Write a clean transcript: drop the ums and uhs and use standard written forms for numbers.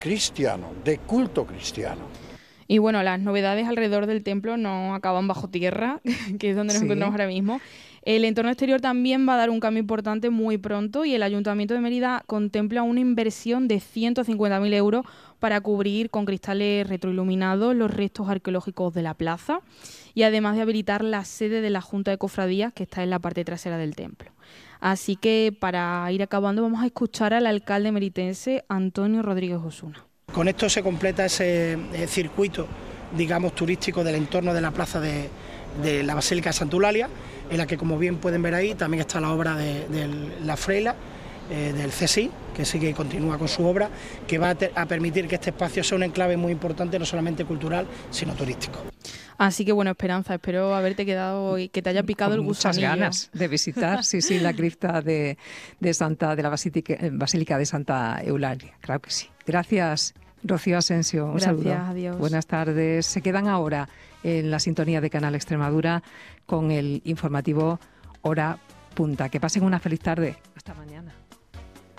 cristiano, de culto cristiano. Y bueno, las novedades alrededor del templo no acaban bajo tierra, que es donde nos encontramos ahora mismo. El entorno exterior también va a dar un cambio importante muy pronto y el Ayuntamiento de Mérida contempla una inversión de 150.000 euros para cubrir con cristales retroiluminados los restos arqueológicos de la plaza y además de habilitar la sede de la Junta de Cofradías, que está en la parte trasera del templo. Así que para ir acabando vamos a escuchar al alcalde meritense Antonio Rodríguez Osuna. Con esto se completa ese circuito, digamos, turístico del entorno de la plaza de la Basílica de Santa Eulalia, en la que, como bien pueden ver ahí, también está la obra de la Freila, del CSI, que sigue y continúa con su obra, que va a permitir que este espacio sea un enclave muy importante, no solamente cultural, sino turístico. Así que bueno, Esperanza, espero haberte quedado y que te haya picado el gusanillo. Muchas ganas de visitar, sí, la cripta de la Basílica de Santa Eulalia, claro que sí. Gracias, Rocío Asensio. Un saludo. Gracias, adiós. Buenas tardes. Se quedan ahora en la sintonía de Canal Extremadura con el informativo Hora Punta. Que pasen una feliz tarde.